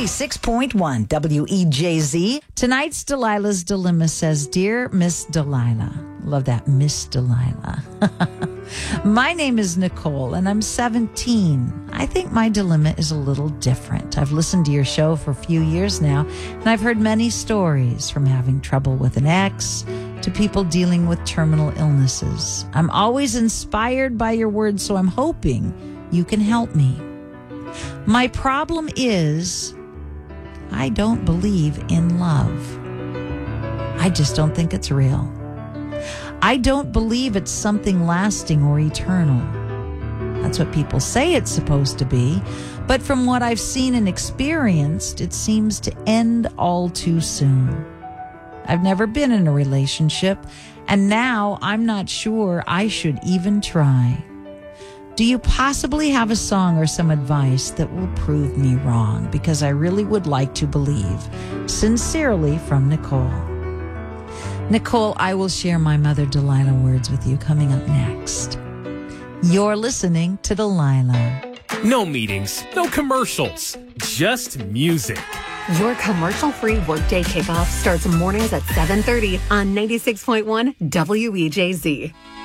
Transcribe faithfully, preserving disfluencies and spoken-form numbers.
ninety-six point one W E J Z. Tonight's Delilah's Dilemma says, Dear Miss Delilah. Love that, Miss Delilah. My name is Nicole, and I'm seventeen. I think my dilemma is a little different. I've listened to your show for a few years now, and I've heard many stories, from having trouble with an ex to people dealing with terminal illnesses. I'm always inspired by your words, so I'm hoping you can help me. My problem is I don't believe in love. I just don't think it's real. I don't believe it's something lasting or eternal. That's what people say it's supposed to be, but from what I've seen and experienced, it seems to end all too soon. I've never been in a relationship, and now I'm not sure I should even try. Do you possibly have a song or some advice that will prove me wrong? Because I really would like to believe. Sincerely, from Nicole. Nicole, I will share my Mother Delilah words with you coming up next. You're listening to Delilah. No meetings, no commercials, just music. Your commercial-free workday kickoff starts mornings at seven thirty on ninety-six point one W E J Z.